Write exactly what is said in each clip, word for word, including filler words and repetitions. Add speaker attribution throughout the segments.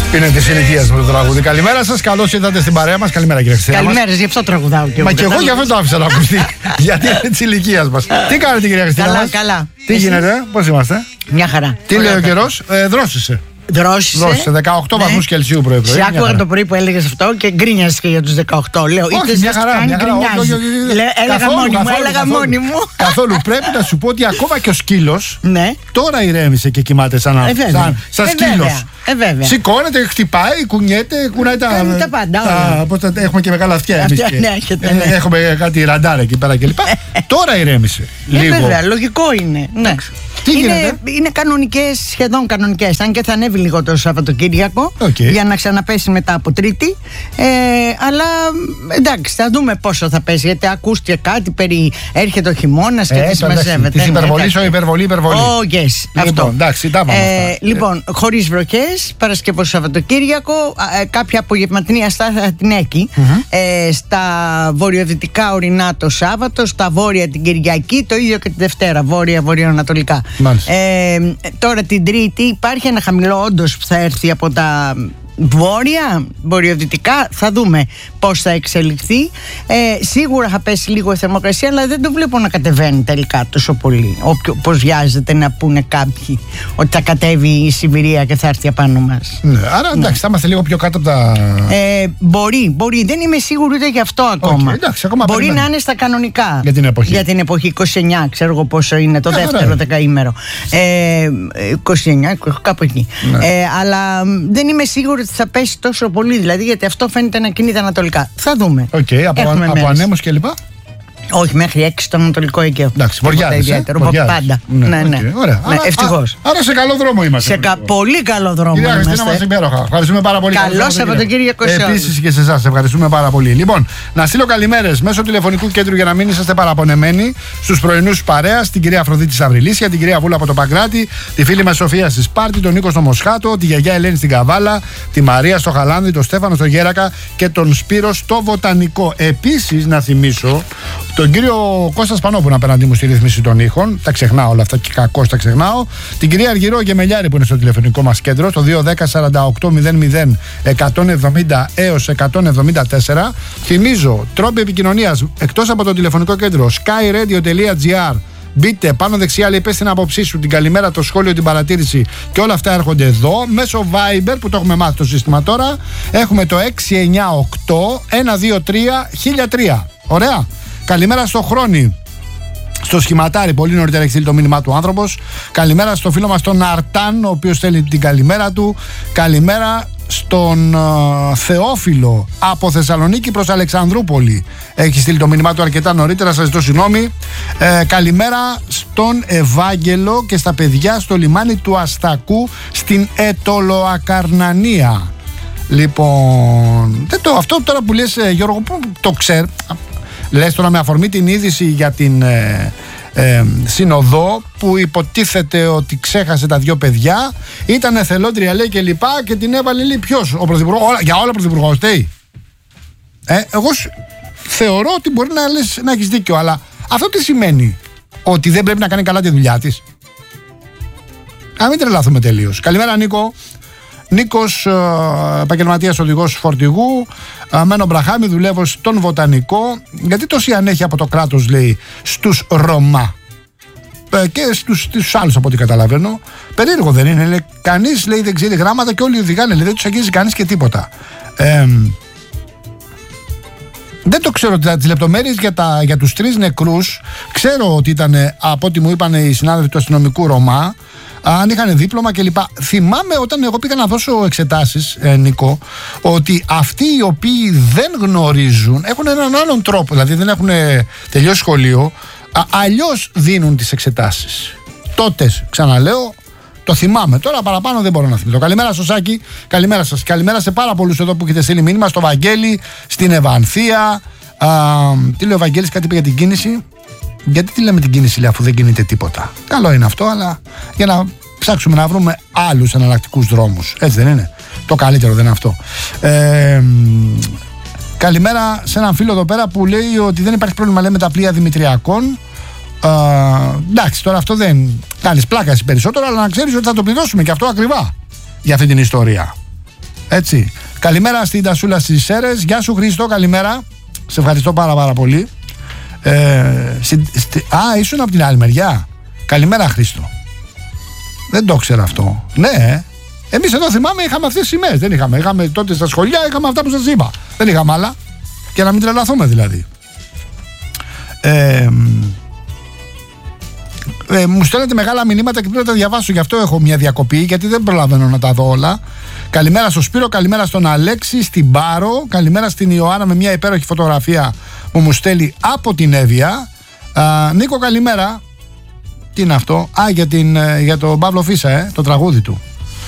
Speaker 1: Είναι τη ηλικία μου το τραγούδι. Καλημέρα σας, καλώς ήρθατε στην παρέα μας. Καλημέρα, κύριε Χριστίνα.
Speaker 2: Καλημέρα, γι' αυτό τραγουδάω και εγώ.
Speaker 1: Μα και εγώ γι' αυτό το άφησα να ακουστεί. Γιατί είναι τη ηλικία μας. Τι κάνετε, κυρία Χριστίνα?
Speaker 2: Καλά, καλά.
Speaker 1: Τι γίνεται, πώς είμαστε?
Speaker 2: Μια χαρά.
Speaker 1: Τι λέει ο καιρός? Ε, δρόσησε.
Speaker 2: Δρόσησε.
Speaker 1: Δρόσησε. δεκαοκτώ βαθμούς Κελσίου πρωί-πρωί.
Speaker 2: Σε άκουγα το πρωί που έλεγες αυτό και γκρίνιασες και για τους δεκαοκτώ. Λέω,
Speaker 1: όχι, μια χαρά. Μια χαρά.
Speaker 2: Έλεγα μόνη μου, έλεγα μόνη μου.
Speaker 1: Καθόλου. Πρέπει να σου πω ότι ακόμα και ο σκύλος τώρα ηρέμησε και κοιμάται σαν σκύλος.
Speaker 2: Ε, βέβαια.
Speaker 1: Σηκώνεται, χτυπάει, κουνιέται, κουνάει τα.
Speaker 2: Κάνει τα πάντα.
Speaker 1: Τα, τα, έχουμε και μεγάλα αυτιά εμείς.
Speaker 2: Ναι, έχετε, ναι.
Speaker 1: Έχουμε κάτι ραντάρ εκεί πέρα κλπ. Τώρα ηρέμησε.
Speaker 2: Ε, λίγο. Βέβαια, λογικό είναι. Ναι.
Speaker 1: Τι
Speaker 2: είναι,
Speaker 1: γίνεται?
Speaker 2: Είναι κανονικές, σχεδόν κανονικές. Αν και θα ανέβει λίγο το Σαββατοκύριακο
Speaker 1: okay.
Speaker 2: για να ξαναπέσει μετά από Τρίτη. Ε, αλλά εντάξει, θα δούμε πόσο θα πέσει. Γιατί ακούστηκε κάτι περί έρχεται ο χειμώνας και
Speaker 1: ε,
Speaker 2: τι συμμαζεύεται.
Speaker 1: Τη υπερβολή, ο υπερβολή, υπερβολή.
Speaker 2: Oh, yes,
Speaker 1: λοιπόν,
Speaker 2: αυτό.
Speaker 1: Εντάξει, τα
Speaker 2: ε, λοιπόν, χωρίς βροχές, Παρασκευό Σαββατοκύριακο, ε, κάποια απογευματινή αστάθεια θα την έχει. Mm-hmm. Ε, στα βορειοδυτικά ορεινά το Σάββατο, στα βόρεια την Κυριακή, το ίδιο και τη Δευτέρα, βόρεια-βορειοανατολικά. Ε, τώρα την Τρίτη υπάρχει ένα χαμηλό όντως που θα έρθει από τα βόρεια, βορειοδυτικά, θα δούμε πώς θα εξελιχθεί. Ε, σίγουρα θα πέσει λίγο η θερμοκρασία, αλλά δεν το βλέπω να κατεβαίνει τελικά τόσο πολύ. Όπως βιάζεται να πούνε κάποιοι ότι θα κατέβει η Σιβηρία και θα έρθει απάνω μας.
Speaker 1: Ναι, άρα εντάξει, ναι. θα είμαστε λίγο πιο κάτω από τα.
Speaker 2: Ε, μπορεί, μπορεί. Δεν είμαι σίγουρη ούτε γι' αυτό ακόμα.
Speaker 1: Okay, εντάξει, ακόμα
Speaker 2: μπορεί
Speaker 1: περιμένω.
Speaker 2: να είναι στα κανονικά.
Speaker 1: Για την εποχή.
Speaker 2: Για την εποχή είκοσι εννιά, ξέρω εγώ πόσο είναι το
Speaker 1: yeah,
Speaker 2: δεύτερο
Speaker 1: right.
Speaker 2: δεκαήμερο. Ε, είκοσι εννιά, κάπου εκεί. Ναι. Ε, αλλά δεν είμαι σίγουρη ότι θα πέσει τόσο πολύ, δηλαδή, γιατί αυτό φαίνεται να κινείται ανατολικά. Θα δούμε.
Speaker 1: Okay, από από ανέμους κλπ.
Speaker 2: Όχι, μέχρι έξι το ανατολικό Αιγαίο.
Speaker 1: Εντάξει, βοριάδες, ε,
Speaker 2: πάντα.
Speaker 1: Ναι,
Speaker 2: ναι, ναι.
Speaker 1: Okay, ωραία.
Speaker 2: ναι ευτυχώς.
Speaker 1: Άρα σε καλό δρόμο είμαστε.
Speaker 2: Σε κα, πολύ καλό δρόμο.
Speaker 1: Κυρία Χριστίνα, μας υπέροχα. Ευχαριστούμε πάρα πολύ.
Speaker 2: Καλό Σαββατοκύριακο σε όλους.
Speaker 1: Επίσης και σε εσάς. Ευχαριστούμε πάρα πολύ. Λοιπόν, να στείλω καλημέρες μέσω τηλεφωνικού κέντρου για να μην είσαστε παραπονεμένοι στους πρωινούς παρέας, την κυρία Αφροδίτη Σαβριλίσια, την κυρία Βούλα από το Παγκράτη, τη φίλη μας Σοφία στη Σπάρτη, τον Νίκο στο Μοσχάτο, τη γιαγιά Ελένη στην Καβάλα, τη Μαρία στο Χαλάνδη, τον Στέφανο στο Γέρακα και τον Σπύρο στο Βοτανικό. Επίσης, να θυμίσω τον κύριο Κώστας Πανόπουλο απέναντί μου στη ρύθμιση των ήχων. Τα ξεχνάω όλα αυτά και κακώς τα ξεχνάω. Την κυρία Αργυρό Γεμελιάρη που είναι στο τηλεφωνικό μας κέντρο, στο δύο ένα μηδέν σαράντα οκτώ μηδέν μηδέν εκατόν εβδομήντα έως εκατόν εβδομήντα τέσσερα. Θυμίζω τρόποι επικοινωνίας εκτός από το τηλεφωνικό κέντρο skyradio τελεία gr. Μπείτε πάνω δεξιά, λέει, πες την άποψή σου, την καλημέρα, το σχόλιο, την παρατήρηση και όλα αυτά έρχονται εδώ. Μέσω Viber που το έχουμε μάθει το σύστημα τώρα, έχουμε το έξι εννιά οκτώ ένα δύο τρία χίλια τρία. Ωραία. Καλημέρα στο Χρόνι, στο Σχηματάρι, πολύ νωρίτερα έχει στείλει το μήνυμά του άνθρωπος. Καλημέρα στο φίλο μας τον Αρτάν, ο οποίος στέλνει την καλημέρα του. Καλημέρα στον uh, Θεόφιλο από Θεσσαλονίκη προς Αλεξανδρούπολη. Έχει στείλει το μήνυμά του αρκετά νωρίτερα, σας ζητώ συγγνώμη. Ε, καλημέρα στον Ευάγγελο και στα παιδιά στο λιμάνι του Αστακού στην Ετωλοακαρνανία. Λοιπόν, δεν το, αυτό τώρα που λες, Γιώργο, που το ξέρει. Λες τώρα με αφορμή την είδηση για την ε, ε, Συνοδό που υποτίθεται ότι ξέχασε τα δυο παιδιά, ήταν εθελόντρια λέει και λοιπά και την έβαλε λέει ποιος, ο πρωθυπουργός, όλα, για όλα ο πρωθυπουργός φταίει. Ε, εγώ θεωρώ ότι μπορεί να λες να έχεις δίκιο, αλλά αυτό τι σημαίνει? Ότι δεν πρέπει να κάνει καλά τη δουλειά της? Α, μην τρελάθουμε τελείως. Καλημέρα Νίκο. Νίκος, επαγγελματίας οδηγός φορτηγού, μένω Μπραχάμι, δουλεύω στον Βοτανικό. Γιατί τόση ανέχεια από το κράτος, λέει, στους Ρωμά ε, και στους, στους άλλους από ό,τι καταλαβαίνω? Περίεργο δεν είναι? Λέει, κανείς, λέει, δεν ξέρει γράμματα και όλοι οδηγάνε, λέει, δεν τους αγγίζει κανείς και τίποτα. Ε, δεν το ξέρω τις λεπτομέρειες για, τα, για τους τρεις νεκρούς. Ξέρω ότι ήταν, από ό,τι μου είπαν οι συνάδελφοι του αστυνομικού Ρωμά, αν είχαν δίπλωμα κλπ. Θυμάμαι όταν εγώ πήγα να δώσω εξετάσεις, ε, Νίκο, ότι αυτοί οι οποίοι δεν γνωρίζουν έχουν έναν άλλον τρόπο, δηλαδή δεν έχουν τελειώσει σχολείο, α, αλλιώς δίνουν τις εξετάσεις. Τότε, ξαναλέω, το θυμάμαι. Τώρα παραπάνω δεν μπορώ να θυμηθώ. Καλημέρα στο Σάκη, καλημέρα σας. Καλημέρα σε πάρα πολλούς εδώ που έχετε στείλει μήνυμα, στο Βαγγέλη, στην Ευανθία. Α, τι λέει ο Βαγγέλης, κάτι είπε για την κίνηση. Γιατί τι λέμε την κίνηση, λέει, αφού δεν κινείται τίποτα? Καλό είναι αυτό, αλλά για να ψάξουμε να βρούμε άλλους εναλλακτικούς δρόμους. Έτσι δεν είναι? Το καλύτερο δεν είναι αυτό. Ε, καλημέρα σε έναν φίλο εδώ πέρα που λέει ότι δεν υπάρχει πρόβλημα, λέει, με τα πλοία Δημητριακών. Ε, εντάξει, τώρα αυτό δεν κάνεις πλάκα περισσότερο, αλλά να ξέρεις ότι θα το πληρώσουμε και αυτό ακριβά για αυτή την ιστορία. Έτσι. Καλημέρα στην Τασούλα στις Σέρρες. Γεια σου Χρήστο, καλημέρα. Σε ευχαριστώ πάρα πάρα πολύ. Ε, στη, στη, α, ήσουν από την άλλη μεριά. Καλημέρα Χρήστο. Δεν το ξέρω αυτό. Ναι, εμείς εδώ θυμάμαι είχαμε αυτές τις σημαίες. Δεν είχαμε. Είχαμε τότε στα σχολεία, είχαμε αυτά που σας είπα. Δεν είχαμε άλλα. Και να μην τρελαθούμε δηλαδή. Ε, ε, μου στέλνετε μεγάλα μηνύματα και πρέπει να τα διαβάσω. Γι' αυτό έχω μια διακοπή, γιατί δεν προλαβαίνω να τα δω όλα. Καλημέρα στο Σπύρο, καλημέρα στον Αλέξη, στην Πάρο. Καλημέρα στην Ιωάννα με μια υπέροχη φωτογραφία που μου στέλνει από την Εύβοια. Α, Νίκο, καλημέρα. Τι είναι αυτό? Α, για, την, για τον Παύλο Φίσα, ε, το τραγούδι του.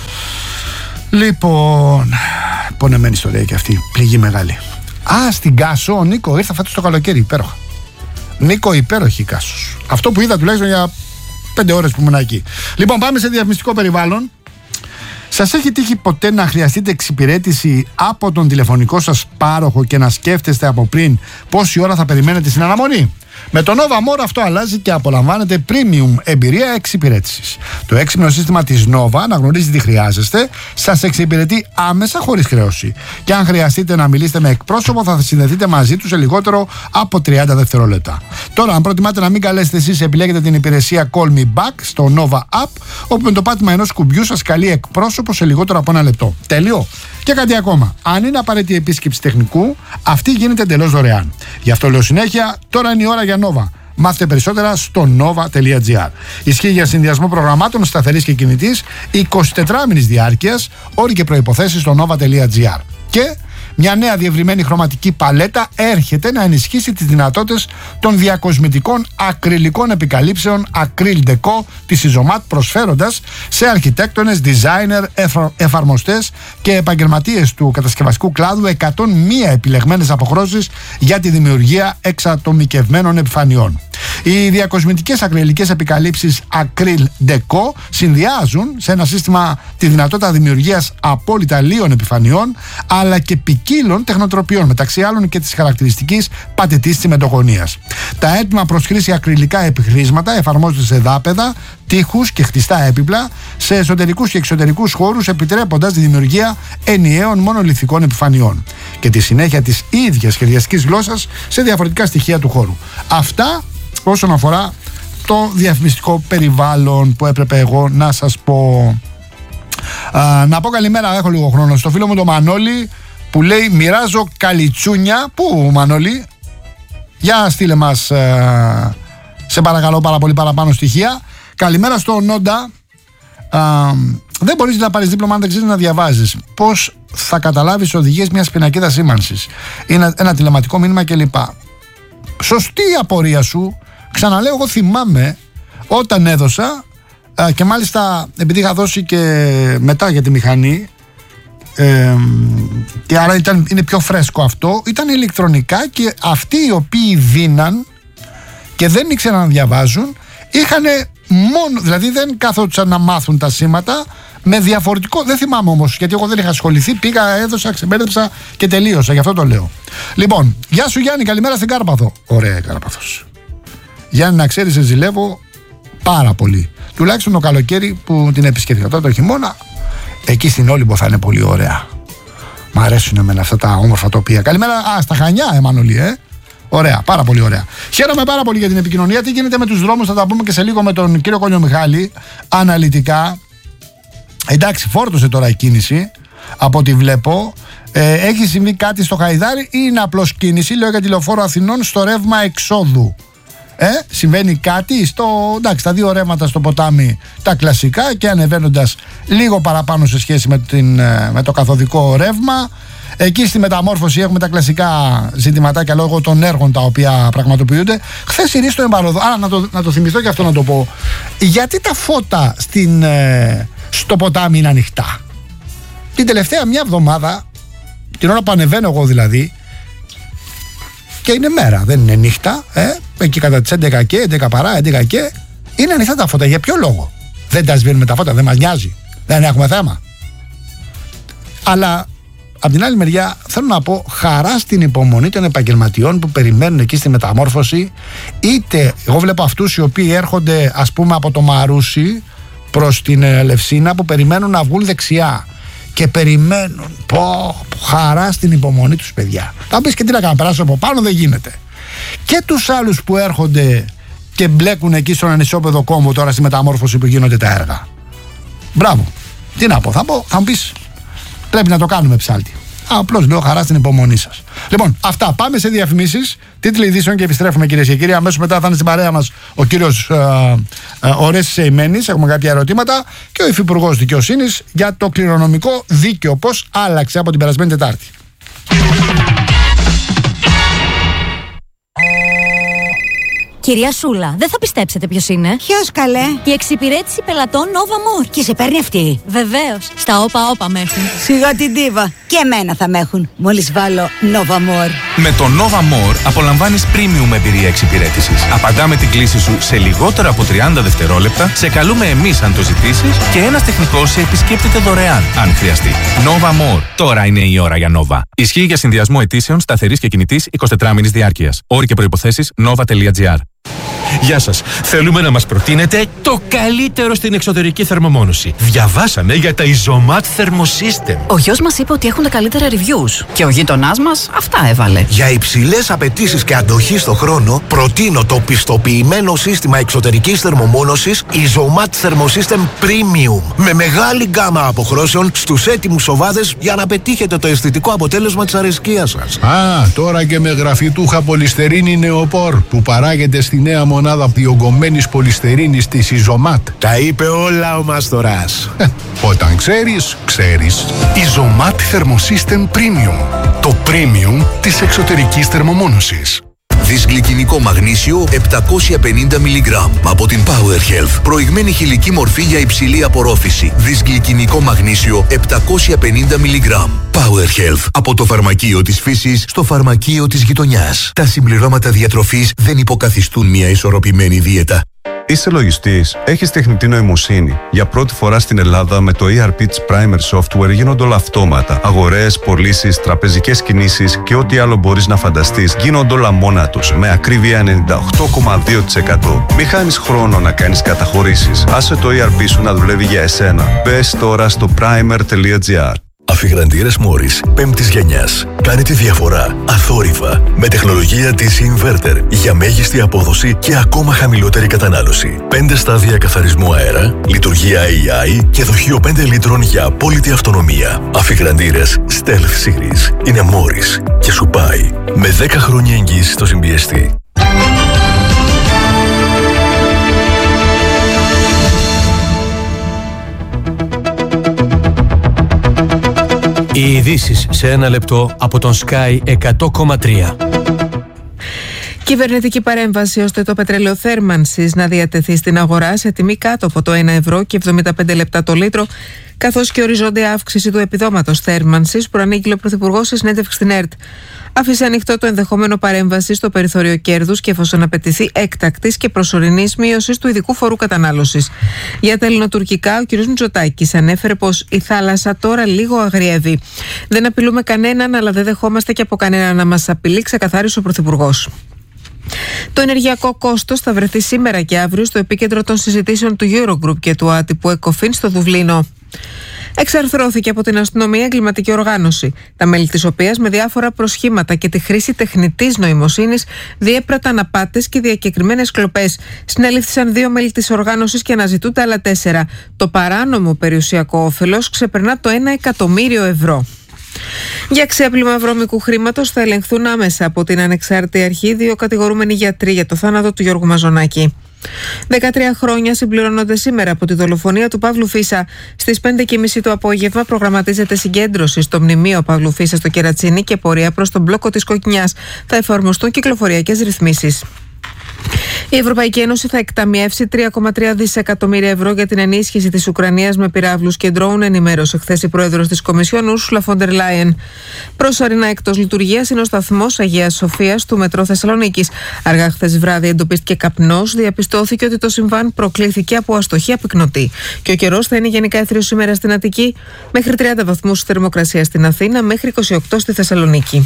Speaker 1: Λοιπόν, πονεμένη ιστορία και αυτή, πληγή μεγάλη. Α, στην Κάσο, ο Νίκο ήρθα φέτος το καλοκαίρι, υπέροχα. Νίκο, υπέροχη Κάσος. Αυτό που είδα τουλάχιστον για πέντε ώρες που ήμουν εκεί. Λοιπόν, πάμε σε διαφημιστικό περιβάλλον. Σας έχει τύχει ποτέ να χρειαστείτε εξυπηρέτηση από τον τηλεφωνικό σας πάροχο και να σκέφτεστε από πριν πόση ώρα θα περιμένετε στην αναμονή? Με το Nova More αυτό αλλάζει και απολαμβάνετε premium εμπειρία εξυπηρέτησης. Το έξυπνο σύστημα της Nova αναγνωρίζει τι χρειάζεστε, σας εξυπηρετεί άμεσα χωρίς χρέωση. Και αν χρειαστείτε να μιλήσετε με εκπρόσωπο, θα συνδεθείτε μαζί του σε λιγότερο από τριάντα δευτερόλεπτα. Τώρα, αν προτιμάτε να μην καλέσετε εσείς, επιλέγετε την υπηρεσία Call Me Back στο Nova App, όπου με το πάτημα ενός κουμπιού σας καλεί εκπρόσωπο σε λιγότερο από ένα λεπτό. Τέλειο. Και κάτι ακόμα. Αν είναι απαραίτητη επίσκεψη τεχνικού, αυτή γίνεται εντελώς δωρεάν. Γι' αυτό λέω συνέχεια, τώρα είναι η ώρα για Nova. Μάθετε περισσότερα στο nova τελεία gr. Ισχύει για συνδυασμό προγραμμάτων σταθερής και κινητής εικοσιτετράμηνης διάρκειας, όροι και προϋποθέσεις στο nova τελεία gr. Και μια νέα διευρυμένη χρωματική παλέτα έρχεται να ενισχύσει τις δυνατότητες των διακοσμητικών ακριλικών επικαλύψεων Acryl Deco της Isomat, προσφέροντας σε αρχιτέκτονες, designer, εφαρμοστές και επαγγελματίες του κατασκευαστικού κλάδου εκατόν μία επιλεγμένες αποχρώσεις για τη δημιουργία εξατομικευμένων επιφανειών. Οι διακοσμητικές ακριλικές επικαλύψεις Acryl Deco συνδυάζουν σε ένα σύστημα τη δυνατότητα δημιουργίας απόλυτα λίων επιφανειών, αλλά και ποικίλων τεχνοτροπιών, μεταξύ άλλων και της χαρακτηριστικής πατητής τσιμεντογωνίας. Τα έτοιμα προς χρήση ακριλικά επιχρήσματα εφαρμόζονται σε δάπεδα, τείχους και χτιστά έπιπλα, σε εσωτερικούς και εξωτερικούς χώρους, επιτρέποντας τη δημιουργία ενιαίων μονολιθικών επιφανειών και τη συνέχεια της ίδιας σχεδιαστικής γλώσσας σε διαφορετικά στοιχεία του χώρου. Αυτά όσον αφορά το διαφημιστικό περιβάλλον που έπρεπε εγώ να σας πω. Α, να πω καλημέρα, έχω λίγο χρόνο, στο φίλο μου το Μανώλη που λέει μοιράζω καλιτσούνια. Πού Μανώλη? Για στείλε μας α, σε παρακαλώ πάρα πολύ παραπάνω στοιχεία. Καλημέρα στο Νόντα. Α, δεν μπορείς να πάρεις δίπλωμα αν δεν ξέρεις να διαβάζεις. Πώς θα καταλάβεις οδηγίες μιας πινακίδας σήμανσης? Είναι ένα τηλεματικό μήνυμα κλπ. Σωστή η απορία σου. Ξαναλέω, εγώ θυμάμαι όταν έδωσα α, και μάλιστα επειδή είχα δώσει και μετά για τη μηχανή, ε, και άρα ήταν, είναι πιο φρέσκο αυτό, ήταν ηλεκτρονικά και αυτοί οι οποίοι δίναν και δεν ήξεραν να διαβάζουν είχαν μόνο, δηλαδή δεν καθόντουσαν να μάθουν τα σήματα με διαφορετικό, δεν θυμάμαι όμως γιατί εγώ δεν είχα ασχοληθεί, πήγα, έδωσα, ξεμπέρδεψα και τελείωσα, γι' αυτό το λέω. Λοιπόν, γεια σου Γιάννη, καλημέρα στην Κάρπαθο. Ωραία Κάρπαθος. Γιάννη, να ξέρεις, σε ζηλεύω πάρα πολύ. Τουλάχιστον το καλοκαίρι που την επισκέφθηκα. Τώρα το χειμώνα, εκεί στην Όλυμπο θα είναι πολύ ωραία. Μ' αρέσουν εμένα αυτά τα όμορφα τοπία. Καλημέρα, α, στα Χανιά, Εμμανολή, ε. Ωραία, πάρα πολύ ωραία. Χαίρομαι πάρα πολύ για την επικοινωνία. Τι γίνεται με τους δρόμους, θα τα πούμε και σε λίγο με τον κύριο Κόνιο Μιχάλη. Αναλυτικά. Εντάξει, φόρτωσε τώρα η κίνηση από ό,τι βλέπω. Ε, έχει συμβεί κάτι στο Χαϊδάρι ή είναι απλώς κίνηση? Λέω για τη Λεωφόρο Αθηνών στο ρεύμα εξόδου. Ε, συμβαίνει κάτι στο, εντάξει, τα δύο ρεύματα στο ποτάμι τα κλασικά και ανεβαίνοντας λίγο παραπάνω σε σχέση με, την, με το καθοδικό ρεύμα. Εκεί στη μεταμόρφωση έχουμε τα κλασικά ζητηματάκια λόγω των έργων τα οποία πραγματοποιούνται. Χθες ήρθε στο εμπαροδό, άρα να το, να το θυμηθώ και αυτό να το πω. Γιατί τα φώτα στην, στο ποτάμι είναι ανοιχτά? Την τελευταία μια εβδομάδα, την ώρα που ανεβαίνω εγώ δηλαδή, και είναι μέρα, δεν είναι νύχτα, ε, εκεί κατά τις έντεκα και έντεκα παρά, έντεκα και είναι ανοιχτά τα φώτα. Για ποιο λόγο? Δεν τα σβήνουμε τα φώτα, δεν μας νοιάζει, δεν έχουμε θέμα. Αλλά απ' την άλλη μεριά θέλω να πω χαρά στην υπομονή των επαγγελματιών που περιμένουν εκεί στη μεταμόρφωση. Είτε εγώ βλέπω αυτούς οι οποίοι έρχονται ας πούμε από το Μαρούσι προς την Ελευσίνα που περιμένουν να βγουν δεξιά και περιμένουν. Πω, χαρά στην υπομονή τους, παιδιά. Θα πεις και τι να κάνω, περάσω από πάνω, δεν γίνεται. Και τους άλλους που έρχονται και μπλέκουν εκεί στον ανισόπεδο κόμβο τώρα στη μεταμόρφωση που γίνονται τα έργα. Μπράβο. Τι να πω, θα πω, θα μου πεις, πρέπει να το κάνουμε ψάλτη. Απλώς λέω χαρά στην υπομονή σας. Λοιπόν, αυτά. Πάμε σε διαφημίσεις, τίτλοι ειδήσεων και επιστρέφουμε, κυρίες και κύριοι. Αμέσως μετά θα είναι στην παρέα μας ο κύριος Ορέστης Σεϊμένης. Έχουμε κάποια ερωτήματα και ο Υφυπουργός Δικαιοσύνης για το κληρονομικό δίκαιο. Πώς άλλαξε από την περασμένη Τετάρτη.
Speaker 3: Κυρία Σούλα, δεν θα πιστέψετε ποιος είναι.
Speaker 4: Ποιος, καλέ?
Speaker 3: Η εξυπηρέτηση πελατών Nova More.
Speaker 4: Και σε παίρνει αυτή?
Speaker 3: Βεβαίως. Στα όπα όπα με έχουν.
Speaker 4: Σιγά την τίβα. Και εμένα θα με έχουν. Μόλις βάλω Nova More.
Speaker 5: Με το Nova More απολαμβάνεις premium εμπειρία εξυπηρέτησης. Απαντάμε την κλήση σου σε λιγότερα από τριάντα δευτερόλεπτα. Σε καλούμε εμείς αν το ζητήσεις. Και ένας τεχνικός σε επισκέπτεται δωρεάν αν χρειαστεί. Nova More. Τώρα είναι η ώρα για Nova. Ισχύει για συνδυασμό αιτήσεων σταθερής και κινητής εικοσιτετράωρης διάρκειας. Όροι και προϋποθέσεις nova τελεία gr.
Speaker 6: Γεια σας. Θέλουμε να μας προτείνετε το καλύτερο στην εξωτερική θερμομόνωση. Διαβάσαμε για τα Isomat Thermosystem.
Speaker 7: Ο γιος μας είπε ότι έχουν τα καλύτερα reviews. Και ο γείτονάς μας αυτά έβαλε.
Speaker 8: Για υψηλές απαιτήσεις και αντοχή στο χρόνο, προτείνω το πιστοποιημένο σύστημα εξωτερικής θερμομόνωσης Isomat Thermosystem Premium. Με μεγάλη γκάμα αποχρώσεων στους έτοιμους σοβάδες για να πετύχετε το αισθητικό αποτέλεσμα της αρεσκίας σας.
Speaker 9: Α, τώρα και με γραφιτούχα πολυστερίνη νεοπόρ που παράγεται στη νέα μονάδα διογκωμένης πολυστερίνης της Isomat.
Speaker 8: Τα είπε όλα ο Μαστοράς.
Speaker 9: Όταν ξέρεις, ξέρεις.
Speaker 10: Isomat Thermosystem Premium. Το premium της εξωτερικής θερμομόνωσης.
Speaker 11: Δυσγλυκινικό μαγνήσιο επτακόσια πενήντα μιλιγκράμμ από την Power Health. Προηγμένη χηλική μορφή για υψηλή απορρόφηση. Δυσγλυκινικό μαγνήσιο επτακόσια πενήντα μιλιγκράμμ. Power Health. Από το φαρμακείο της φύσης στο φαρμακείο της γειτονιάς. Τα συμπληρώματα διατροφής δεν υποκαθιστούν μια ισορροπημένη δίαιτα.
Speaker 12: Είσαι λογιστής, έχεις τεχνητή νοημοσύνη. Για πρώτη φορά στην Ελλάδα με το ι αρ πι της Primer Software γίνονται όλα αυτόματα. Αγορές, πωλήσεις, τραπεζικές κινήσεις και ό,τι άλλο μπορείς να φανταστείς γίνονται όλα μόνα τους με ακρίβεια ενενήντα οκτώ κόμμα δύο τοις εκατό. Μη χάνεις χρόνο να κάνεις καταχωρήσεις. Άσε το ι αρ πι σου να δουλεύει για εσένα. Μπες τώρα στο primer τελεία gr.
Speaker 11: Αφιγραντήρες Morris πέμπτης γενιάς. Κάνει τη διαφορά αθόρυβα με τεχνολογία της Inverter για μέγιστη απόδοση και ακόμα χαμηλότερη κατανάλωση. πέντε στάδια καθαρισμού αέρα, λειτουργία έι άι και δοχείο πέντε λίτρων για απόλυτη αυτονομία. Αφιγραντήρες Stealth Series είναι Morris και σου πάει με δέκα χρόνια εγγύηση στο συμπιεστή.
Speaker 6: Οι ειδήσεις σε ένα λεπτό από τον Sky εκατό κόμμα τρία.
Speaker 13: Κυβερνητική παρέμβαση ώστε το πετρέλαιο θέρμανσης να διατεθεί στην αγορά σε τιμή κάτω από το ένα ευρώ και εβδομήντα πέντε λεπτά το λίτρο, καθώς και οριζόντια αύξηση του επιδόματος θέρμανσης που προανήγγειλε ο Πρωθυπουργός σε συνέντευξη στην ΕΡΤ. Άφησε ανοιχτό το ενδεχόμενο παρέμβαση στο περιθώριο κέρδους και εφόσον απαιτηθεί έκτακτης και προσωρινής μείωσης του ειδικού φορού κατανάλωσης. Για τα ελληνοτουρκικά, ο κ. Μητσοτάκης ανέφερε πως η θάλασσα τώρα λίγο αγριεύει. Δεν απειλούμε κανέναν, αλλά δεν δεχόμαστε και από κανέναν να μας απειλεί, ξεκαθάρισε ο Πρωθυπουργός. Το ενεργειακό κόστος θα βρεθεί σήμερα και αύριο στο επίκεντρο των συζητήσεων του Eurogroup και του άτυπου Εκοφίν στο Δουβλίνο. Εξαρθρώθηκε από την αστυνομία εγκληματική οργάνωση, τα μέλη της οποίας με διάφορα προσχήματα και τη χρήση τεχνητής νοημοσύνης διέπραταν απάτες και διακεκριμένες κλοπές. Συνελήφθησαν δύο μέλη της οργάνωσης και αναζητούνται άλλα τέσσερα. Το παράνομο περιουσιακό όφελος ξεπερνά το ένα εκατομμύριο ευρώ. Για ξέπλυμα βρώμικου χρήματος θα ελεγχθούν άμεσα από την ανεξάρτητη αρχή δύο κατηγορούμενοι γιατροί για το θάνατο του Γιώργου Μαζονάκη. δεκατρία χρόνια συμπληρώνονται σήμερα από τη δολοφονία του Παύλου Φίσα. Στις πέντε και μισή το απόγευμα προγραμματίζεται συγκέντρωση στο μνημείο Παύλου Φίσα στο Κερατσίνι και πορεία προς τον μπλόκο της Κοκκινιάς. Θα εφαρμοστούν κυκλοφοριακές ρυθμίσεις. Η Ευρωπαϊκή Ένωση θα εκταμιεύσει τρία κόμμα τρία δισεκατομμύρια ευρώ για την ενίσχυση της Ουκρανίας με πυράβλους και ντρόουν, ενημέρωσε χθες η πρόεδρος της Κομισιόν Ούρσουλα φον ντερ Λάιεν. Προσωρινά εκτός λειτουργίας είναι ο σταθμός Αγίας Σοφίας του Μετρό Θεσσαλονίκης. Αργά χθες βράδυ εντοπίστηκε καπνός, διαπιστώθηκε ότι το συμβάν προκλήθηκε από αστοχή απυκνωτή. Και ο καιρός θα είναι γενικά έθριος σήμερα στην Αττική, μέχρι τριάντα βαθμούς θερμοκρασία στην Αθήνα, μέχρι είκοσι οκτώ στη Θεσσαλονίκη.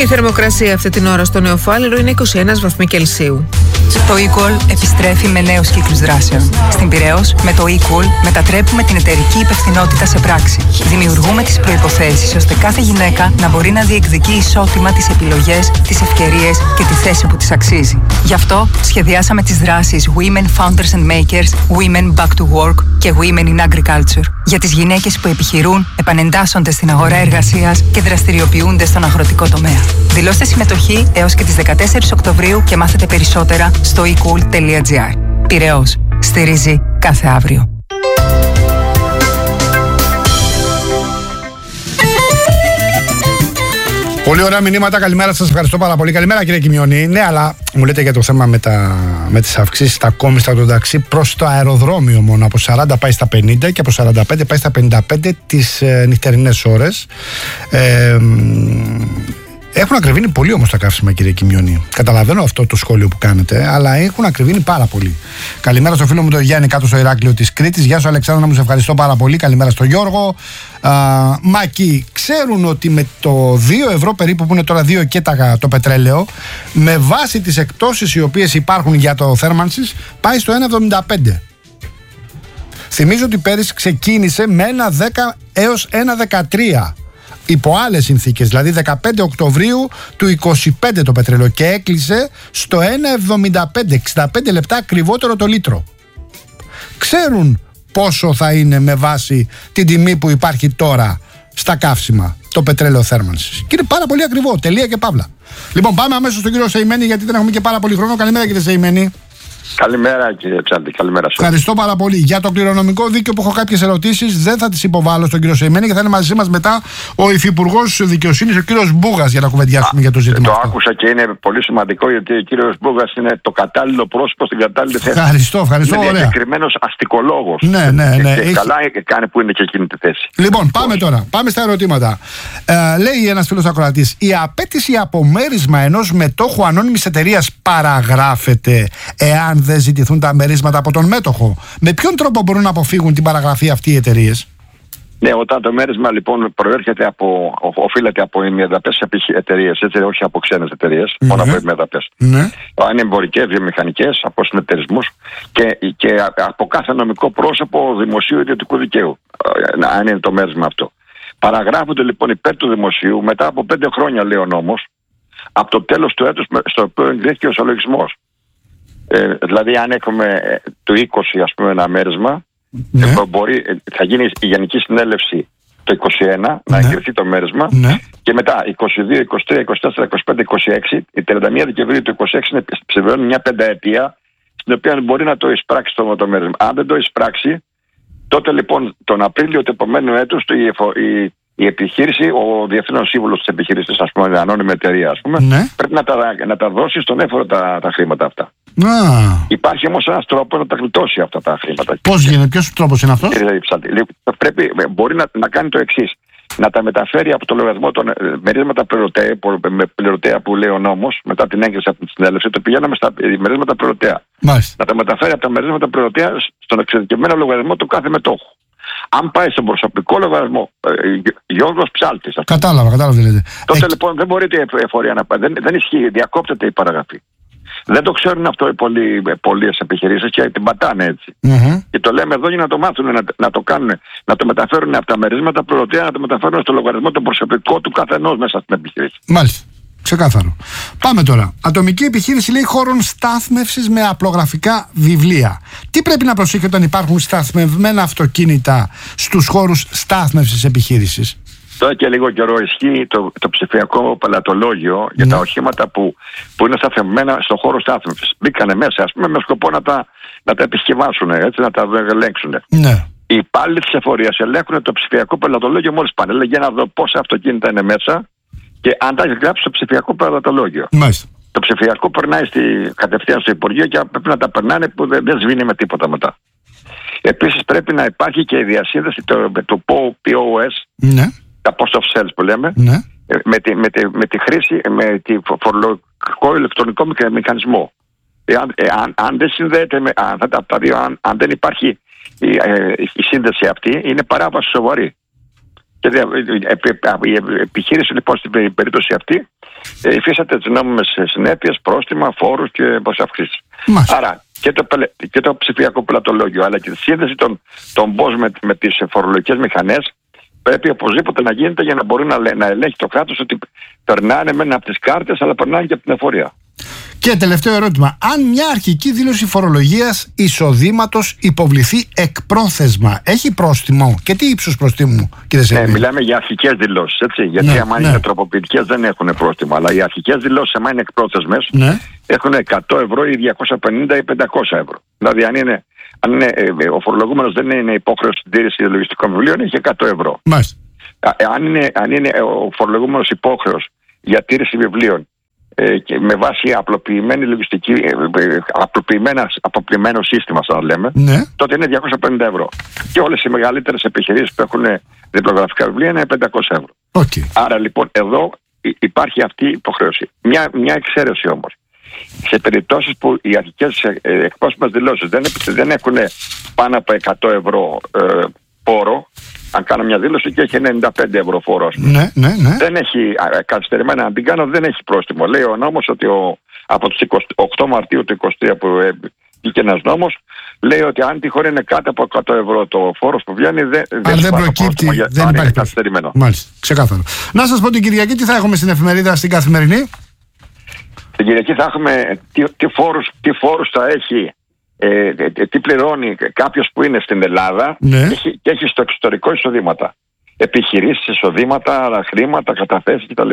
Speaker 13: Η θερμοκρασία αυτή την ώρα στο Νεοφάλιρο είναι είκοσι ένα βαθμοί Κελσίου.
Speaker 14: Το eCall επιστρέφει με νέους κύκλους δράσεων. Στην Πειραιώς, με το eCall μετατρέπουμε την εταιρική υπευθυνότητα σε πράξη. Δημιουργούμε τις προϋποθέσεις ώστε κάθε γυναίκα να μπορεί να διεκδικεί ισότιμα τις επιλογές, τις ευκαιρίες και τη θέση που της αξίζει. Γι' αυτό σχεδιάσαμε τις δράσεις Women Founders and Makers, Women Back to Work και Women in Agriculture. Για τις γυναίκες που επιχειρούν, επανεντάσσονται στην αγορά εργασίας και δραστηριοποιούνται στον αγροτικό τομέα. Δηλώστε συμμετοχή έως και τις δεκατέσσερις Οκτωβρίου και μάθετε περισσότερα στο ecool τελεία gr. Πειραιώς. Στηρίζει κάθε αύριο.
Speaker 1: Πολύ ωραία μηνύματα. Καλημέρα σας. Ευχαριστώ πάρα πολύ. Καλημέρα κύριε Κιμιονή. Ναι, αλλά μου λέτε για το θέμα με, τα, με τις αυξήσεις στα κόμιστα του ταξί προς το αεροδρόμιο μόνο. Από σαράντα πάει στα πενήντα και από σαράντα πέντε πάει στα πενήντα πέντε τις ε, νυχτερινές ώρες. Ε, Έχουν ακριβήνει πολύ όμως τα καύσιμα, κύριε Κιμιονή. Καταλαβαίνω αυτό το σχόλιο που κάνετε, αλλά έχουν ακριβήνει πάρα πολύ. Καλημέρα στο φίλο μου τον Γιάννη κάτω στο Ηράκλειο της Κρήτης. Γεια σου, Αλεξάνδρα, μου σε ευχαριστώ πάρα πολύ. Καλημέρα στο Γιώργο. Α, Μάκη, ξέρουν ότι με το δύο ευρώ περίπου, που είναι τώρα δύο και τα, το πετρέλαιο, με βάση τις εκτόσεις οι οποίες υπάρχουν για το θέρμανσης, πάει στο ένα εβδομήντα πέντε. Θυμίζω ότι πέρυσι ξεκίνησε με ένα δέκα έως ένα δεκατρία. Υπό άλλες συνθήκες, δηλαδή δεκαπέντε Οκτωβρίου του είκοσι πέντε το πετρέλαιο, και έκλεισε στο ένα εβδομήντα πέντε, εξήντα πέντε λεπτά ακριβότερο το λίτρο. Ξέρουν πόσο θα είναι με βάση την τιμή που υπάρχει τώρα στα καύσιμα το πετρέλαιο θέρμανσης. Και είναι πάρα πολύ ακριβό, τελεία και παύλα. Λοιπόν, πάμε αμέσως στον κύριο Σεϊμένη, γιατί δεν έχουμε και πάρα πολύ χρόνο. Καλημέρα κύριε Σεϊμένη.
Speaker 15: Καλημέρα κύριε Ψάλτη, καλημέρα σας.
Speaker 1: Ευχαριστώ πάρα πολύ. Για το κληρονομικό δίκαιο που έχω κάποιες ερωτήσεις, δεν θα τις υποβάλω στον κύριο Σεϊμένη και θα είναι μαζί μας μετά ο Υφυπουργός Δικαιοσύνης, ο κύριος Μπούγας, για να κουβεντιάσουμε Α, για το ζήτημα.
Speaker 15: Το
Speaker 1: αυτό.
Speaker 15: άκουσα και είναι πολύ σημαντικό, γιατί ο κύριος Μπούγας είναι το κατάλληλο πρόσωπο στην κατάλληλη θέση.
Speaker 1: Ευχαριστώ, ευχαριστώ.
Speaker 15: Είναι
Speaker 1: συγκεκριμένος
Speaker 15: αστικολόγος.
Speaker 1: Ναι, ναι, ναι.
Speaker 15: Και, και
Speaker 1: Έχει...
Speaker 15: καλά κάνει που είναι και εκείνη τη θέση.
Speaker 1: Λοιπόν, πάμε τώρα. Πάμε στα ερωτήματα. Ε, λέει ένας φίλος ακροατής, η απέτηση απομέρισμα ενός μετόχου ανώνυμης εταιρείας παραγράφεται εάν δεν ζητηθούν τα μερίσματα από τον μέτοχο. Με ποιον τρόπο μπορούν να αποφύγουν την παραγραφή αυτή οι εταιρείες?
Speaker 15: Ναι, όταν το μέρισμα λοιπόν προέρχεται από, οφείλεται από ημιεδαπές εταιρείες, έτσι, όχι από ξένες εταιρείες, mm-hmm. μόνο από ημιεδαπές. Mm-hmm. Αν είναι εμπορικές, βιομηχανικές, από συνεταιρισμούς και, και από κάθε νομικό πρόσωπο δημοσίου ιδιωτικού δικαίου, αν είναι το μέρισμα αυτό. Παραγράφονται λοιπόν υπέρ του δημοσίου μετά από πέντε χρόνια, λέει ο νόμος, από το τέλος του έτους στο οποίο εγκρίθηκε ο ισολογισμός. Ε, δηλαδή αν έχουμε ε, το είκοσι ας πούμε ένα μέρισμα, ναι. ε, μπορεί, ε, θα γίνει η Γενική Συνέλευση το είκοσι ένα, ναι. να εγκριθεί το μέρισμα, ναι. και μετά είκοσι δύο, είκοσι τρία, είκοσι τέσσερα, είκοσι πέντε, είκοσι έξι, η τριάντα μία Δεκεμβρίου του είκοσι έξι ψηφιώνει μια πενταετία στην οποία μπορεί να το εισπράξει το, το μέρισμα. Αν δεν το εισπράξει, τότε λοιπόν τον Απρίλιο του επόμενου έτους η, η, η επιχείρηση, ο διευθύνων σύμβουλος της επιχείρησης, ας πούμε, η ανώνυμη εταιρεία, ας πούμε, ναι. πρέπει να τα, να τα δώσει στον έφορο τα, τα χρήματα αυτά. Ah. Υπάρχει όμως ένας τρόπος να τα γλιτώσει αυτά τα χρήματα.
Speaker 1: Πώς γίνεται, ποιος τρόπος είναι αυτός?
Speaker 15: Πρέπει, μπορεί να, να κάνει το εξής. Να τα μεταφέρει από το λογαριασμό των μερίσματα πληρωτέα, με πληρωτέα που λέει ο νόμος, μετά την έγκριση από την συνέλευση, το πηγαίναμε στα μερίσματα πληρωτέα. Μάλιστα. Να τα μεταφέρει από τα μερίσματα πληρωτέα στον εξειδικευμένο λογαριασμό του κάθε μετόχου. Αν πάει στον προσωπικό λογαριασμό, ε, Γιώργος Ψάλτης.
Speaker 1: Κατάλαβα, κατάλαβα τι λέτε.
Speaker 15: Τότε ε... λοιπόν δεν μπορείτε η εφορία να πάει. Δεν, δεν ισχύει, διακόπτεται η παραγραφή. Δεν το ξέρουν αυτό οι πολλές επιχειρήσεις και την πατάνε έτσι. Mm-hmm. Και το λέμε εδώ για να το μάθουν, να, να το κάνουν, να το μεταφέρουν από τα μερίσματα πληρωτέα, να το μεταφέρουν στο λογαριασμό το προσωπικό του καθενός μέσα στην επιχείρηση.
Speaker 1: Μάλιστα. Ξεκάθαρο. Πάμε τώρα. Ατομική επιχείρηση, λέει, χώρων στάθμευσης με απλογραφικά βιβλία. Τι πρέπει να προσέχει όταν υπάρχουν σταθμευμένα αυτοκίνητα στους χώρους στάθμευσης επιχείρησης?
Speaker 15: Τώρα και λίγο καιρό ισχύει το, το ψηφιακό πελατολόγιο για ναι. τα οχήματα που, που είναι σταθμευμένα στον χώρο στάθμευσης. Μπήκανε μέσα, ας πούμε, με σκοπό να τα, να τα επισκευάσουν, έτσι, να τα ελέγξουν. Ναι. Οι υπάλληλοι της εφορίας ελέγχουν το ψηφιακό πελατολόγιο μόλις πάνε. Λέει, για να δω πόσα αυτοκίνητα είναι μέσα και αν τα έχει γράψει στο ψηφιακό πελατολόγιο. Μάλιστα. Το ψηφιακό περνάει στη, κατευθείαν στο Υπουργείο και πρέπει να τα περνάνε που δεν, δεν σβήνει με τίποτα μετά. Επίσης πρέπει να υπάρχει και η διασύνδεση του πι ο ες. Ναι. Τα post of sales που λέμε, ναι. με, τη, με, τη, με τη χρήση, με τη φορολογικό ηλεκτρονικό μηχανισμό. Εάν, εάν, αν δεν συνδέεται με αν, τα, τα δύο, αν, αν δεν υπάρχει η, η, η σύνδεση αυτή, είναι παράβαση σοβαρή. Και η επιχείρηση λοιπόν στην περίπτωση αυτή υφίσταται τις νόμιμες συνέπειες, πρόστιμα, φόρους και προσαυξήσεις. Άρα και το, και το ψηφιακό πελατολόγιο αλλά και τη σύνδεση των, των μπος με, με τις φορολογικές μηχανές πρέπει οπωσδήποτε να γίνεται για να μπορεί να, να ελέγχει το κράτος ότι περνάνε μένα από τις κάρτες αλλά περνάνε και από την εφορία.
Speaker 1: Και τελευταίο ερώτημα. Αν μια αρχική δήλωση φορολογίας εισοδήματος υποβληθεί εκπρόθεσμα, έχει πρόστιμο? Και τι ύψος προστίμου, κύριε Σερβίδη?
Speaker 15: Ναι, μιλάμε για αρχικές δηλώσεις, έτσι. Γιατί
Speaker 1: ναι,
Speaker 15: άμα
Speaker 1: ναι.
Speaker 15: είναι τροποποιητικές δεν έχουν πρόστιμο. Αλλά οι αρχικές δηλώσεις, άμα είναι εκπρόθεσμες, ναι. έχουν εκατό ευρώ ή διακόσια πενήντα ή πεντακόσια ευρώ. Δηλαδή, αν είναι, αν είναι ε, ο φορολογούμενος δεν είναι υποχρέωση στην τήρηση λογιστικών βιβλίων, έχει εκατό ευρώ.
Speaker 1: Μάλιστα.
Speaker 15: Αν είναι, αν είναι ο φορολογούμενος υπόχρεος για τήρηση βιβλίων, Ε, και με βάση απλοποιημένη λογιστική, ε, απλοποιημένα, απλοποιημένο σύστημα, σαν να λέμε, ναι. τότε είναι διακόσια πενήντα ευρώ. Και όλες οι μεγαλύτερες επιχειρήσεις που έχουν διπλογραφικά βιβλία είναι πεντακόσια ευρώ.
Speaker 1: Okay.
Speaker 15: Άρα λοιπόν εδώ υπάρχει αυτή η υποχρέωση. Μια, μια εξαίρεση όμως. Σε περιπτώσεις που οι αρχικές εκπρόσωπες δηλώσεις δεν, δεν έχουν πάνω από εκατό ευρώ ε, πόρο, αν κάνω μια δήλωση και έχει ενενήντα πέντε ευρώ φόρο,
Speaker 1: ναι, ναι, ναι.
Speaker 15: δεν έχει, καθυστερημένα αν την κάνω, δεν έχει πρόστιμο. Λέει ο νόμος ότι ο, από τις οκτώ Μαρτίου του είκοσι τρία που βγήκε ένας νόμος, λέει ότι αν τη χώρα είναι κάτω από εκατό ευρώ το φόρος που βγαίνει, δεν,
Speaker 1: αν δεν προκύπτει, για, δεν υπάρχει
Speaker 15: καθυστερημένο.
Speaker 1: Μάλιστα, ξεκάθαρο. Να σας πω την Κυριακή τι θα έχουμε στην εφημερίδα, στην Καθημερινή.
Speaker 15: Την Κυριακή θα έχουμε τι, τι, φόρους, τι φόρους θα έχει. Ε, ε, τι πληρώνει κάποιος που είναι στην Ελλάδα, ναι. και, έχει, και έχει στο εξωτερικό εισοδήματα. Επιχειρήσεις, εισοδήματα, χρήματα, καταθέσεις κτλ.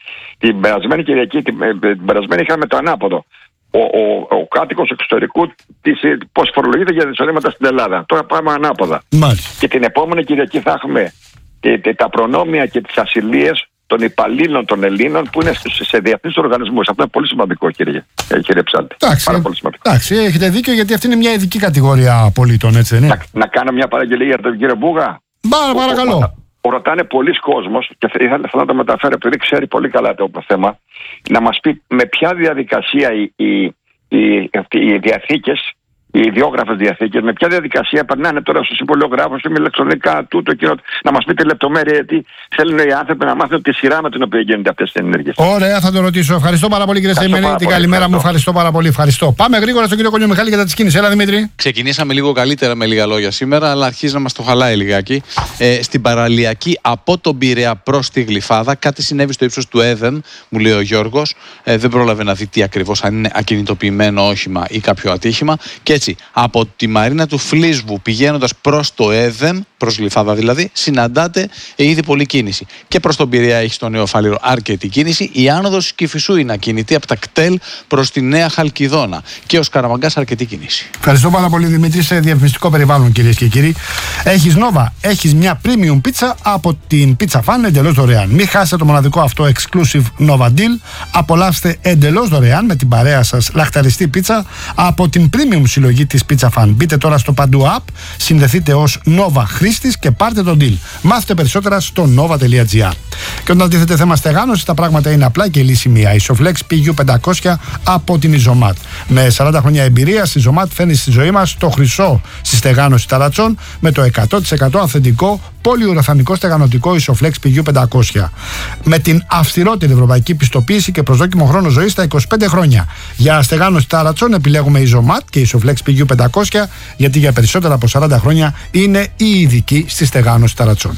Speaker 15: Την περασμένη Κυριακή, την, την περασμένη είχαμε το ανάποδο. Ο, ο, ο κάτοικος εξωτερικού πώς φορολογείται για εισοδήματα στην Ελλάδα. Τώρα πάμε ανάποδα.
Speaker 1: Μάλιστα.
Speaker 15: Και την επόμενη Κυριακή θα έχουμε τε, τε, τα προνόμια και τις ασυλίες των υπαλλήλων των Ελλήνων που είναι σε διεθνείς οργανισμούς. Αυτό είναι πολύ σημαντικό, κύριε, κύριε Ψάλτη.
Speaker 1: Εντάξει,
Speaker 15: πάρα πολύ σημαντικό.
Speaker 1: Εντάξει, έχετε δίκιο, γιατί αυτή είναι μια ειδική κατηγορία πολίτων, έτσι δεν είναι?
Speaker 15: Να, να κάνω μια παραγγελία για τον κύριο Μπούγα.
Speaker 1: Πάρα, παρακαλώ.
Speaker 15: Ο, ο, ο, ρωτάνε πολλοί κόσμος και θα ήθελα να το μεταφέρω επειδή ξέρει πολύ καλά το θέμα, να μας πει με ποια διαδικασία οι, οι, οι, οι διαθήκες, οι ιδιόγραφες διαθήκες, με ποια διαδικασία περνάνε τώρα στους υπολογράφους ή με ηλεκτρονικά τούτο και να μας πείτε λεπτομέρεια, γιατί θέλουν οι άνθρωποι να μάθουν τη σειρά με την οποία γίνονται αυτές τις ενέργειες.
Speaker 1: Ωραία, θα το ρωτήσω. Ευχαριστώ πάρα πολύ, κύριε Σεϊμένη. Την καλημέρα μου, ευχαριστώ πάρα πολύ. Ευχαριστώ. Πάμε γρήγορα στον κύριο Κονιομιχάλη για τα της κίνησης. Έλα, Δημήτρη.
Speaker 16: Ξεκινήσαμε λίγο καλύτερα με λίγα λόγια σήμερα, αλλά αρχίζει να μας το χαλάει λιγάκι. Ε, στην παραλιακή από τον Πειραιά προς τη Γλυφάδα, κάτι συνέβη στο ύψος του Έδεν, μου λέει ο Γιώργος. Ε, δεν πρόλαβε να δει τι ακριβώς, αν είναι ακινητοποιημένο όχημα ή κάποιο ατύχημα. Και έτσι, από τη μαρίνα του Φλίσβου πηγαίνοντας προς το Έδεν, προς Γλυφάδα δηλαδή, συναντάτε ήδη πολλή κίνηση. Και προς τον Πειραιά έχει στο Νέο Φάληρο αρκετή κίνηση. Η άνοδος Κηφισού είναι ακινητή από τα κτέλ προς τη Νέα Χαλκιδόνα. Και ο Σκαραμαγκάς αρκετή κίνηση.
Speaker 1: Ευχαριστώ πάρα πολύ, Δημήτρη. Σε διαφημιστικό περιβάλλον, κυρίες και κύριοι. Έχεις Νόβα, έχεις μια premium πίτσα από την Pizza Fan εντελώς δωρεάν. Μην χάσετε το μοναδικό αυτό exclusive Nova Deal. Απολαύστε εντελώς δωρεάν με την παρέα σας λαχταριστή πίτσα από την premium συλλογή της Pizza Fan. Μπείτε τώρα στο Παντού App, συνδεθείτε ως Nova χρήστης και πάρτε τον deal. Μάθετε περισσότερα στο nova τελεία gr. Και όταν τίθεται θέμα στεγάνωσης, τα πράγματα είναι απλά και λύση μία. Isoflex πι γιου πεντακόσια από την Isomat. Με σαράντα χρόνια εμπειρία, η Isomat φέρνει στη ζωή μας το χρυσό στη στεγάνωση ταρατσών με το εκατό τοις εκατό αυθεντικό πολυουραθανικό στεγανοτικό Isoflex πι γιου πεντακόσια. Με την αυστηρότερη ευρωπαϊκή πιστοποίηση και προσδόκιμο χρόνο ζωής στα είκοσι πέντε χρόνια. Για στεγάνωση ταρατσών επιλέγουμε Isomat και Isoflex πι γιου πεντακόσια, γιατί για περισσότερα από σαράντα χρόνια είναι η ειδική στη στεγάνωση ταρατσών.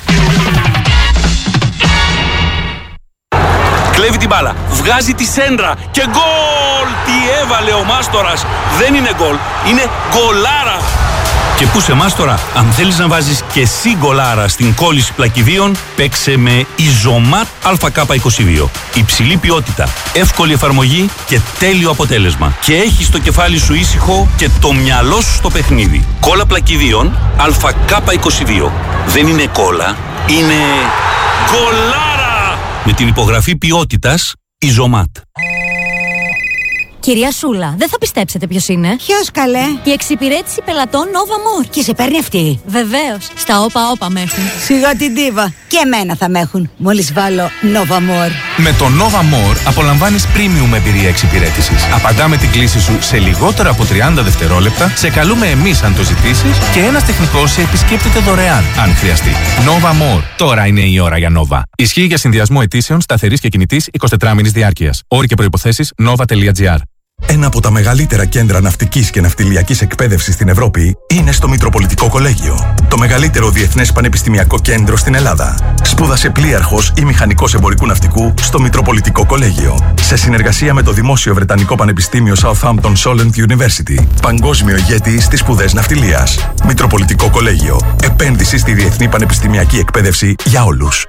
Speaker 17: Κλέβει την μπάλα, βγάζει τη σέντρα και γκολ! Τι έβαλε ο Μάστορας! Δεν είναι γκολ, είναι γκολάρα! Και πού σε Μάστορα, αν θέλεις να βάζεις και εσύ γκολάρα στην κόλληση πλακιδίων, παίξε με Isomat έι κέι είκοσι δύο. Υψηλή ποιότητα, εύκολη εφαρμογή και τέλειο αποτέλεσμα. Και έχεις το κεφάλι σου ήσυχο και το μυαλό σου στο παιχνίδι. Κόλλα πλακιδίων έι κέι είκοσι δύο. Δεν είναι κόλλα, είναι γκολάρα! Με την υπογραφή ποιότητας Isomat.
Speaker 3: Κυρία Σούλα, δεν θα πιστέψετε ποιος είναι.
Speaker 4: Ποιος, καλέ?
Speaker 3: Η εξυπηρέτηση πελατών Nova More.
Speaker 4: Και σε παίρνει αυτή?
Speaker 3: Βεβαίως. Στα όπα όπα με έχουν.
Speaker 4: Σιγά την ντίβα. Και εμένα θα με έχουν μόλις βάλω Nova More.
Speaker 5: Με το Nova More απολαμβάνεις premium εμπειρία εξυπηρέτησης. Απαντάμε την κλήση σου σε λιγότερο από τριάντα δευτερόλεπτα, σε καλούμε εμείς αν το ζητήσεις και ένας τεχνικός σε επισκέπτεται δωρεάν αν χρειαστεί. Nova More. Τώρα είναι η ώρα για Nova. Ισχύει για συνδυασμό αιτήσεων σταθερής και κινητής εικοσιτετράωρης διάρκειας. Όροι και προϋποθέσεις nova τελεία gr.
Speaker 18: Ένα από τα μεγαλύτερα κέντρα ναυτικής και ναυτιλιακής εκπαίδευσης στην Ευρώπη είναι στο Μητροπολιτικό Κολέγιο. Το μεγαλύτερο διεθνές πανεπιστημιακό κέντρο στην Ελλάδα. Σπούδασε πλοίαρχος ή μηχανικός εμπορικού ναυτικού στο Μητροπολιτικό Κολέγιο. Σε συνεργασία με το Δημόσιο Βρετανικό Πανεπιστήμιο Southampton Solent University. Παγκόσμιο ηγέτη στις σπουδές ναυτιλίας. Μητροπολιτικό Κολέγιο. Επένδυση στη διεθνή πανεπιστημιακή εκπαίδευση για όλους.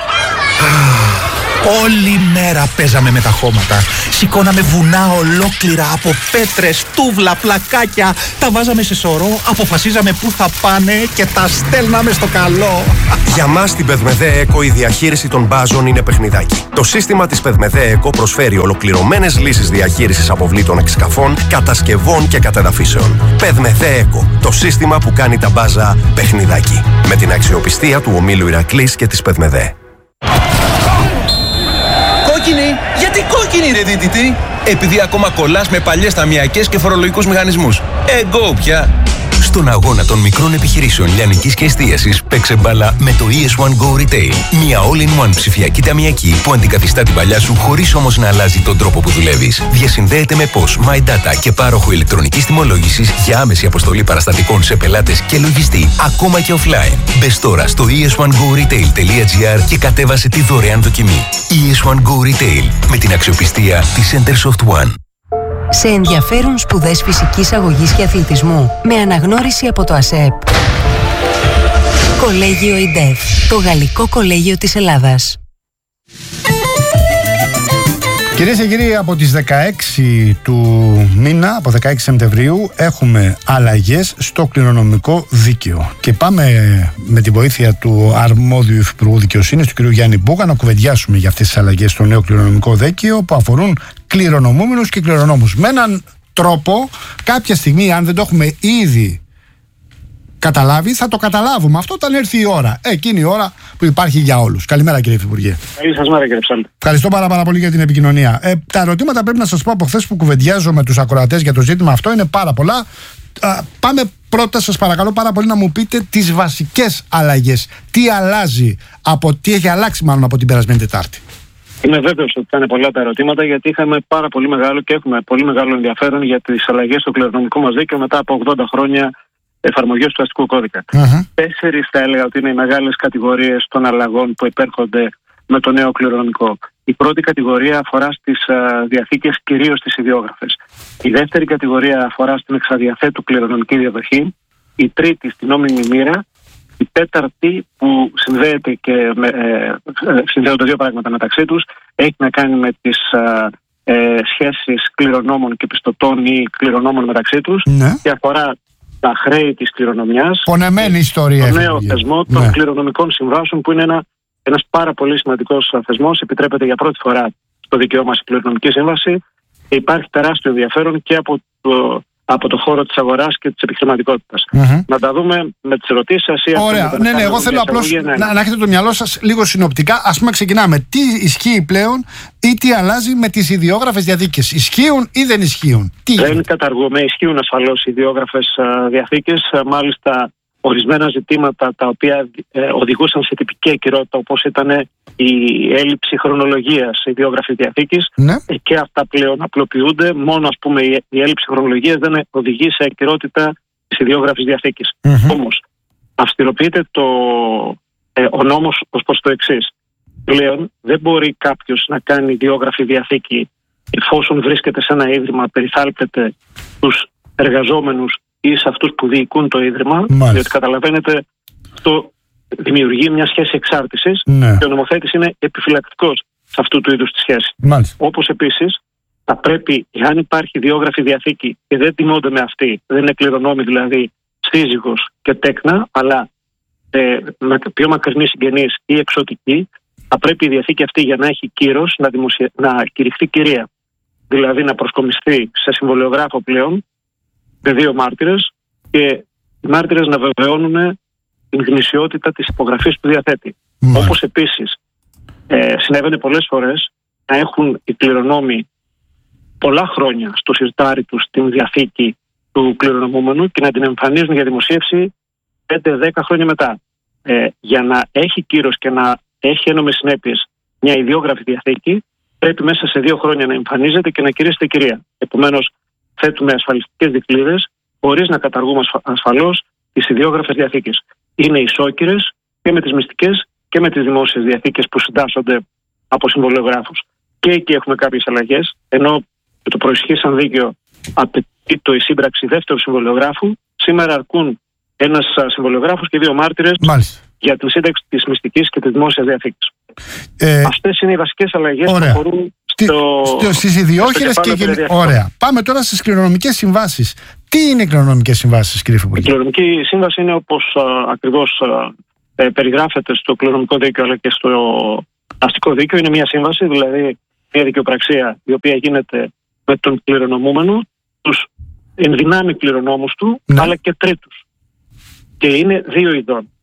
Speaker 19: Όλη μέρα παίζαμε με τα χώματα. Σηκώναμε βουνά ολόκληρα από πέτρες, τούβλα, πλακάκια. Τα βάζαμε σε σωρό, αποφασίζαμε πού θα πάνε και τα στέλναμε στο καλό.
Speaker 20: Για μας στην Πεδμεδέ Εκο η διαχείριση των μπάζων είναι παιχνιδάκι. Το σύστημα της Πεδμεδέ Εκο προσφέρει ολοκληρωμένες λύσεις διαχείρισης αποβλήτων εξκαφών, κατασκευών και κατεδαφίσεων. Πεδμεδέ Εκο, το σύστημα που κάνει τα μπάζα παιχνιδάκι. Με την αξιοπιστία του ομίλου Ηρακλής και της Πεδμεδέ.
Speaker 21: Κόκκινη! Γιατί κόκκινη ρε δίτητη! Επειδή ακόμα κολλάς με παλιές ταμιακές και φορολογικούς μηχανισμούς. Εγκό πια!
Speaker 22: Στον αγώνα των μικρών επιχειρήσεων λιανικής και εστίασης παίξε μπάλα με το ι ες one Go Retail. Μια all-in-one ψηφιακή ταμιακή που αντικαθιστά την παλιά σου χωρίς όμως να αλλάζει τον τρόπο που δουλεύεις. Διασυνδέεται με P O S, MyData και πάροχο ηλεκτρονικής τιμολόγησης για άμεση αποστολή παραστατικών σε πελάτες και λογιστή, ακόμα και offline. Μπες τώρα στο ι ες one go retail τελεία gr και κατέβασε τη δωρεάν δοκιμή. ι ες one Go Retail με την αξιοπιστία της Centersoft One.
Speaker 23: Σε ενδιαφέρουν σπουδές φυσικής αγωγής και αθλητισμού με αναγνώριση από το ΑΣΕΠ. Κολέγιο ΙΝΤΕΦ, το Γαλλικό Κολέγιο της Ελλάδας.
Speaker 1: Κυρίες και κύριοι, από τις δεκαέξι του μήνα, από δεκαέξι Σεπτεμβρίου, έχουμε αλλαγές στο κληρονομικό δίκαιο. Και πάμε με τη βοήθεια του αρμόδιου Υφυπουργού Δικαιοσύνης, του κ. Γιάννη Μπούγα, να κουβεντιάσουμε για αυτές τις αλλαγές στο νέο κληρονομικό δίκαιο που αφορούν κληρονομούμενους και κληρονόμους. Με έναν τρόπο, κάποια στιγμή, αν δεν το έχουμε ήδη καταλάβει, θα το καταλάβουμε αυτό όταν έρθει η ώρα. Εκείνη η ώρα που υπάρχει για όλους. Καλημέρα, κύριε Υφυπουργέ.
Speaker 24: Καλή σας μέρα, κύριε Ψάλτη.
Speaker 1: Ευχαριστώ πάρα, πάρα πολύ για την επικοινωνία. Ε, τα ερωτήματα, πρέπει να σας πω, από χθες που κουβεντιάζω με τους ακροατές για το ζήτημα αυτό είναι πάρα πολλά. Α, πάμε πρώτα, σας παρακαλώ πάρα πολύ, να μου πείτε τις βασικές αλλαγές. Τι αλλάζει, από, τι έχει αλλάξει μάλλον από την περασμένη Τετάρτη.
Speaker 24: Είμαι βέβαιος ότι θα είναι πολλά τα ερωτήματα, γιατί είχαμε πάρα πολύ μεγάλο και έχουμε πολύ μεγάλο ενδιαφέρον για τις αλλαγές στο κληρονομικό μας δίκαιο μετά από ογδόντα χρόνια εφαρμογής του αστικού κώδικα. Uh-huh. Τέσσερις θα έλεγα ότι είναι οι μεγάλες κατηγορίες των αλλαγών που υπέρχονται με το νέο κληρονομικό. Η πρώτη κατηγορία αφορά στις uh, διαθήκες, κυρίως τις ιδιόγραφες. Η δεύτερη κατηγορία αφορά στην εξαδιαθέτου κληρονομική διαδοχή. Η τρίτη στην νόμιμη μοίρα. Η τέταρτη, που συνδέεται και με, ε, συνδέονται δύο πράγματα μεταξύ τους, έχει να κάνει με τις uh, ε, σχέσεις κληρονόμων και πιστωτών ή κληρονόμων μεταξύ τους, ναι, και αφορά τα χρέη της κληρονομιάς.
Speaker 1: Πονεμένη ιστορία.
Speaker 24: Το νέο θεσμό των ναι. κληρονομικών συμβάσεων, που είναι ένα, ένας πάρα πολύ σημαντικός θεσμός. Επιτρέπεται για πρώτη φορά στο δικαίωμα στην κληρονομική σύμβαση. Και υπάρχει τεράστιο ενδιαφέρον και από το, από το χώρο της αγοράς και της επιχειρηματικότητας. Mm-hmm. Να τα δούμε με τις ερωτήσεις σας.
Speaker 1: Ωραία. Ναι, ναι, εγώ θέλω απλώς ναι. να, να έχετε το μυαλό σας λίγο συνοπτικά. Ας πούμε, ξεκινάμε. Τι ισχύει πλέον ή τι αλλάζει με τις ιδιόγραφες διαθήκες? Ισχύουν ή δεν ισχύουν? Τι
Speaker 24: δεν
Speaker 1: είναι?
Speaker 24: καταργούμε. Ισχύουν ασφαλώς οι ιδιόγραφες διαθήκες. Μάλιστα, ορισμένα ζητήματα τα οποία ε, οδηγούσαν σε τυπική ακυρότητα, όπως ήταν η έλλειψη χρονολογίας ιδιόγραφης διαθήκης, ναι. ε, και αυτά πλέον απλοποιούνται. Μόνο, ας πούμε, η, η έλλειψη χρονολογίας δεν οδηγεί σε ακυρότητα της ιδιόγραφης διαθήκης. Mm-hmm. Όμως, αυστηροποιείται το, ε, ο νόμος ως προς το εξής. Πλέον δεν μπορεί κάποιος να κάνει ιδιόγραφη διαθήκη εφόσον βρίσκεται σε ένα ίδρυμα, περιθάλπτεται τους εργαζόμενους ή σε αυτούς που διοικούν το ίδρυμα. Μάλιστα. Διότι καταλαβαίνετε, αυτό δημιουργεί μια σχέση εξάρτησης, ναι. και ο νομοθέτης είναι επιφυλακτικός σε αυτού του είδους τη σχέση. Μάλιστα. Όπως επίσης θα πρέπει, εάν υπάρχει ιδιόγραφη διαθήκη και δεν τιμώνται με αυτή, δεν είναι κληρονόμοι δηλαδή σύζυγος και τέκνα, αλλά ε, με πιο μακρινοί συγγενείς ή εξωτικοί, θα πρέπει η διαθήκη αυτή, για να έχει κύρος, να, δημοσια... να κηρυχθεί κυρία. Δηλαδή να προσκομιστεί σε συμβολιογράφο πλέον με δύο μάρτυρες, και οι μάρτυρες να βεβαιώνουν την γνησιότητα της υπογραφής που διαθέτει. Mm. Όπως επίσης ε, συνέβαινε πολλές φορές να έχουν οι κληρονόμοι πολλά χρόνια στο σιρτάρι τους την διαθήκη του κληρονομούμενου και να την εμφανίζουν για δημοσίευση πέντε δέκα χρόνια μετά. Ε, για να έχει κύρος και να έχει ένομες συνέπειες μια ιδιόγραφη διαθήκη, πρέπει μέσα σε δύο χρόνια να εμφανίζεται και να κηρύσσεται κυρία. Επομένως, θέτουμε ασφαλιστικές δικλείδες χωρίς να καταργούμε ασφαλώς τις ιδιόγραφες διαθήκες. Είναι ισόκυρες και με τις μυστικές και με τις δημόσιες διαθήκες που συντάσσονται από συμβολιογράφους. Και εκεί έχουμε κάποιες αλλαγές, ενώ με το προισχύσαν δίκαιο απαιτεί το η σύμπραξη δεύτερου συμβολιογράφου, σήμερα αρκούν ένας συμβολιογράφος και δύο μάρτυρες
Speaker 1: Μάλιστα.
Speaker 24: για την σύνταξη της μυστικής και της δημόσιας διαθήκης. Ε, Αυτές είναι οι βασικές αλλαγές που αφορούν στο,
Speaker 1: στο, στις ιδιόχειρες και γενι... Ωραία. Πάμε τώρα στις κληρονομικές συμβάσεις. Τι είναι οι κληρονομικές συμβάσεις, κύριε Φυπουργέ?
Speaker 24: Η κληρονομική σύμβαση είναι όπως α, ακριβώς α, ε, περιγράφεται στο κληρονομικό δίκαιο αλλά και στο αστικό δίκαιο. Είναι μια σύμβαση, δηλαδή μια δικαιοπραξία η οποία γίνεται με τον κληρονομούμενο, τους ενδυνάμει κληρονόμους του, ναι. αλλά και τρίτους. Και είναι δύο ειδών.